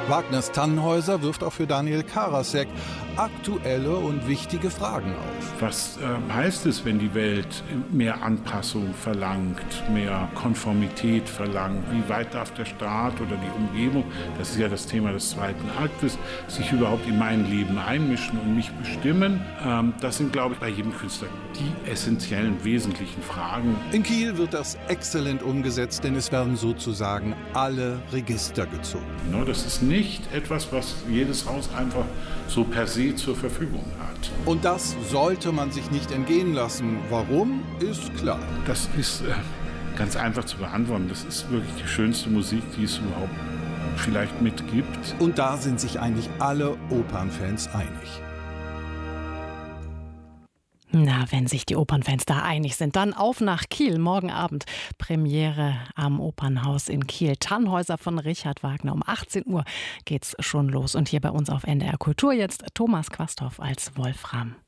Wagners Tannhäuser wirft auch für Daniel Karasek aktuelle und wichtige Fragen auf. Was heißt es, wenn die Welt mehr Anpassung verlangt, mehr Konformität verlangt? Wie weit darf der Staat oder die Umgebung, das ist ja das Thema des zweiten Aktes, sich überhaupt in mein Leben einmischen und mich bestimmen? Das sind, glaube ich, bei jedem Künstler die essentiellen, wesentlichen Fragen. In Kiel wird das exzellent umgesetzt, denn es werden sozusagen alle Register gezogen. Das ist nicht etwas, was jedes Haus einfach so per se zur Verfügung hat. Und das sollte man sich nicht entgehen lassen. Warum, ist klar. Das ist ganz einfach zu beantworten. Das ist wirklich die schönste Musik, die es überhaupt vielleicht mitgibt. Und da sind sich eigentlich alle Opernfans einig. Na, wenn sich die Opernfans da einig sind, dann auf nach Kiel. Morgen Abend Premiere am Opernhaus in Kiel. Tannhäuser von Richard Wagner. Um 18 Uhr geht's schon los. Und hier bei uns auf NDR Kultur jetzt Thomas Quasthoff als Wolfram.